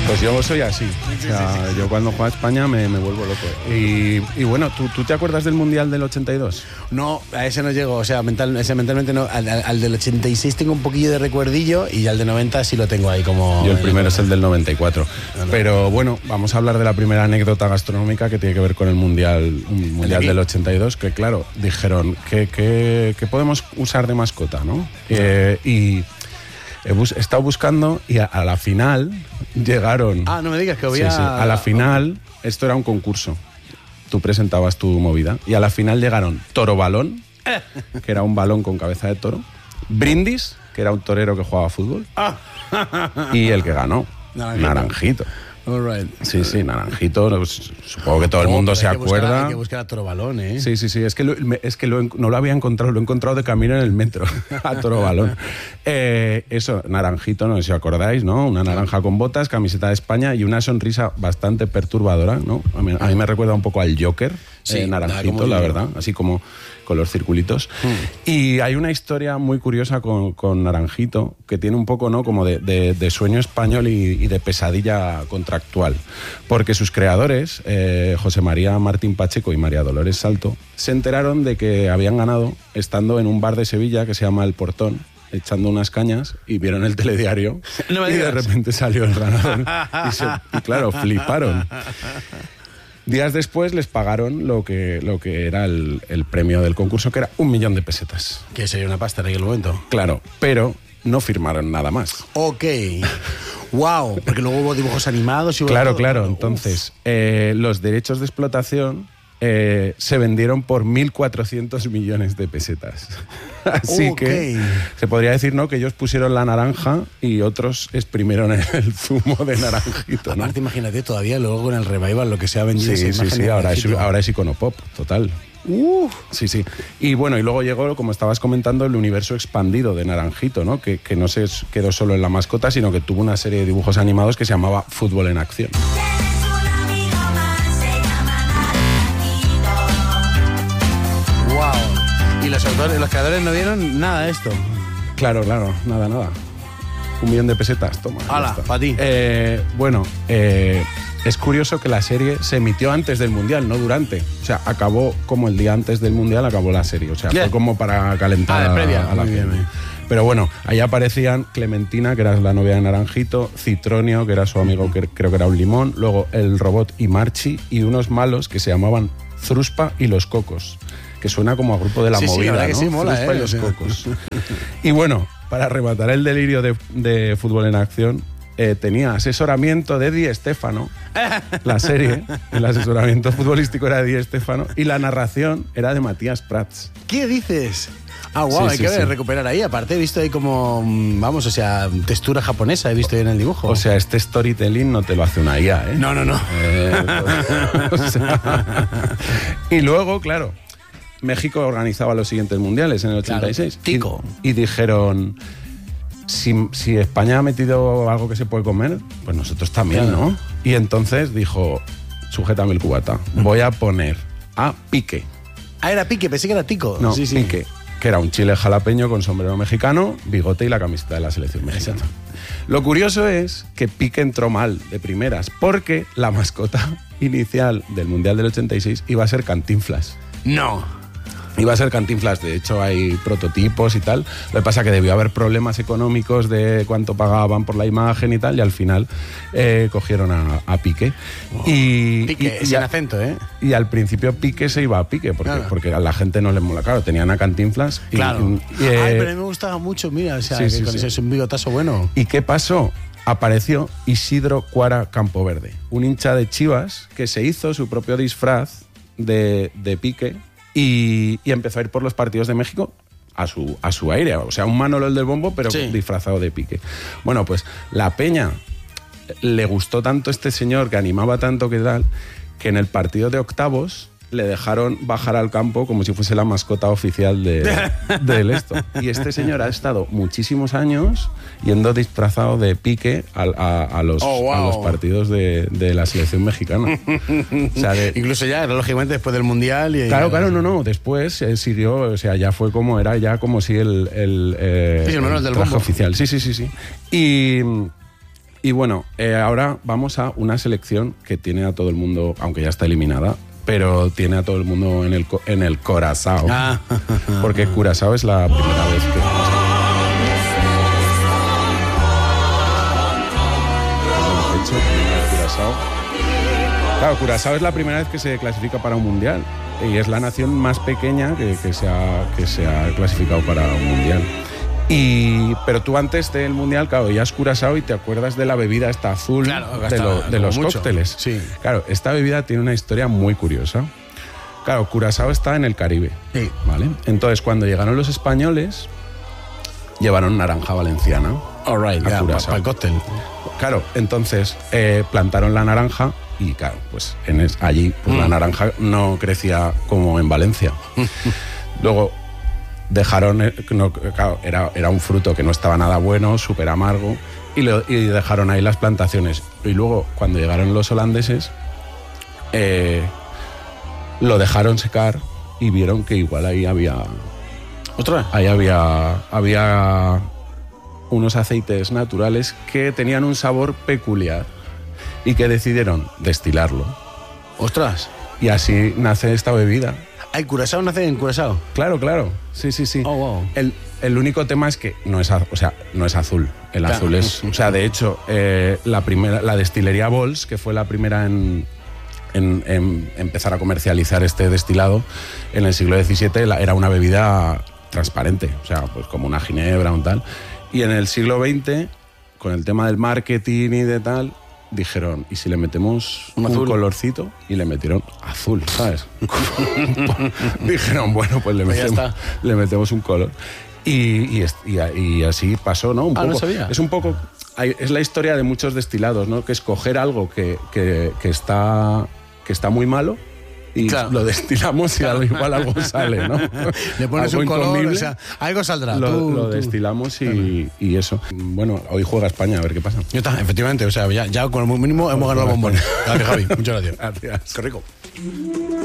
Pues yo soy así. O sea, yo cuando juego a España me vuelvo loco. Y bueno, ¿tú te acuerdas del Mundial del 82? No, a ese no llego, o sea, mentalmente no. Al del 86 tengo un poquillo de recuerdillo y al de 90 sí lo tengo ahí como... Yo el primero es el del 94. Pero bueno, vamos a hablar de la primera anécdota gastronómica que tiene que ver con el Mundial del 82, que claro, dijeron que podemos usar de mascota, ¿no? Y he estado buscando y a la final llegaron... Ah, no me digas que había... Sí, a la final, esto era un concurso. Tú presentabas tu movida y a la final llegaron Toro Balón, que era un balón con cabeza de toro, Brindis, que era un torero que jugaba fútbol, y el que ganó, Naranjito. All right. Sí, Naranjito, pues, supongo que todo el mundo se acuerda. Hay que buscar a Toro Balón, ¿eh? Sí, es que no lo había encontrado, lo he encontrado de camino en el metro, a Toro Balón. Eso, Naranjito, no sé si os acordáis, ¿no? Una naranja con botas, camiseta de España y una sonrisa bastante perturbadora, ¿no? A mí me recuerda un poco al Joker, Naranjito, la verdad, así como con los circulitos. Y hay una historia muy curiosa con Naranjito, que tiene un poco, ¿no?, como de sueño español y de pesadilla contractual. Porque sus creadores, José María Martín Pacheco y María Dolores Salto, se enteraron de que habían ganado estando en un bar de Sevilla que se llama El Portón, echando unas cañas, y vieron el telediario y de repente salió el ganador. Y claro, fliparon. Días después les pagaron lo que era el premio del concurso, que era 1 millón de pesetas. Que sería una pasta en aquel momento. Claro, pero no firmaron nada más. Ok. Wow, porque luego hubo dibujos animados y hubo Claro. todo. Entonces, los derechos de explotación se vendieron por 1.400 millones de pesetas. Así que se podría decir, ¿no?, que ellos pusieron la naranja y otros exprimieron el zumo de Naranjito, ¿no? Aparte, imagínate, todavía luego con el revival, lo que se ha vendido. Sí, ahora es iconopop, total. Sí. Y bueno, y luego llegó, como estabas comentando, el universo expandido de Naranjito, ¿no? Que no se quedó solo en la mascota, sino que tuvo una serie de dibujos animados que se llamaba Fútbol en Acción. Y los creadores no vieron nada de esto. Claro, nada. 1 millón de pesetas, toma. ¡Hala, para ti! Es curioso que la serie se emitió antes del Mundial, no durante. O sea, acabó como el día antes del Mundial, acabó la serie. O sea, fue como para calentar previa. a la gente. Pero bueno, ahí aparecían Clementina, que era la novia de Naranjito, Citronio, que era su amigo, que creo que era un limón, luego el robot y Marchi, y unos malos que se llamaban Fruspa y los Cocos, que suena como a grupo de la movida, la ¿no? Que sí, mola, Fruspa y los Cocos. Y bueno, para rematar el delirio de Fútbol en Acción, tenía asesoramiento de Di Stéfano, la serie, el asesoramiento futbolístico era de Di Stéfano y la narración era de Matías Prats. ¿Qué dices? Ah, wow, hay que recuperar ahí. Aparte he visto ahí como, textura japonesa, he visto ahí en el dibujo. O sea, este storytelling no te lo hace una IA, ¿eh? No. Y luego, claro, México organizaba los siguientes mundiales en el 86. Claro, tico. Y dijeron, si España ha metido algo que se puede comer, pues nosotros también, claro, ¿no? Y entonces dijo, sujétame el cubata, voy a poner a Pique. Ah, era Pique, pensé que era Tico. No, Pique, que era un chile jalapeño con sombrero mexicano, bigote y la camiseta de la selección mexicana. Lo curioso es que Pique entró mal de primeras, porque la mascota inicial del Mundial del 86 iba a ser Cantinflas. No. Iba a ser Cantinflas, de hecho hay prototipos y tal. Lo que pasa es que debió haber problemas económicos de cuánto pagaban por la imagen y tal, y al final cogieron a Pique. Wow. Pique, sin acento, ¿eh? Y al principio Pique se iba a Pique, porque a la gente no le mola. Claro, tenían a Cantinflas. Claro. Pero a mí me gustaba mucho, mira, o sea, con ese es un bigotazo bueno. ¿Y qué pasó? Apareció Isidro Cuara Campoverde, un hincha de Chivas que se hizo su propio disfraz de Pique. Y empezó a ir por los partidos de México a su aire. O sea, un Manolo el del bombo, pero disfrazado de Pique. Bueno, pues la peña le gustó tanto este señor, que animaba tanto que tal, que en el partido de octavos le dejaron bajar al campo como si fuese la mascota oficial del esto. Y este señor ha estado muchísimos años yendo disfrazado de Pique a los partidos de la selección mexicana. O sea, incluso ya, lógicamente, después del Mundial. Claro, no. Después siguió, o sea, ya fue como, era ya como si el del traje bombo oficial. Sí. Y bueno, ahora vamos a una selección que tiene a todo el mundo, aunque ya está eliminada, pero tiene a todo el mundo en el Curazao. Porque Curazao es la primera vez que... Claro, Curazao es la primera vez que se clasifica para un mundial y es la nación más pequeña que se ha clasificado para un mundial. Pero tú antes del mundial, claro, ya has Curazao y te acuerdas de la bebida esta azul, claro, de los cócteles. Sí. Claro, esta bebida tiene una historia muy curiosa. Claro, Curazao está en el Caribe, sí. ¿Vale? Entonces, cuando llegaron los españoles, llevaron naranja valenciana. All right, para el cóctel. Claro, entonces plantaron la naranja y claro, pues allí pues la naranja no crecía como en Valencia. Luego dejaron, claro, era un fruto que no estaba nada bueno, súper amargo, y dejaron ahí las plantaciones. Y luego, cuando llegaron los holandeses, lo dejaron secar y vieron que igual ahí había... ¿Otra? Ahí había unos aceites naturales que tenían un sabor peculiar y que decidieron destilarlo. ¡Ostras! Y así nace esta bebida. ¿El Curazao nace en Curazao? Claro. Sí. Oh, wow. El único tema es que no es azul. El azul es... O sea, de hecho, la destilería Bols, que fue la primera en empezar a comercializar este destilado en el siglo XVII, era una bebida transparente, o sea, pues como una ginebra o tal. Y en el siglo XX, con el tema del marketing y de tal, dijeron, ¿y si le metemos un colorcito? Y le metieron azul, ¿sabes? Dijeron, bueno, pues le metemos un color. Y así pasó, ¿no? No sabía. Es un poco... Es la historia de muchos destilados, ¿no? Que escoger algo que está muy malo y lo destilamos y igual algo sale, ¿no? Le pones un color, o sea, algo saldrá. Lo destilamos y eso. Bueno, hoy juega España, a ver qué pasa. Efectivamente, o sea, ya con lo mínimo hemos ganado el bombón. Gracias, Javi. Muchas gracias. Gracias. Qué rico.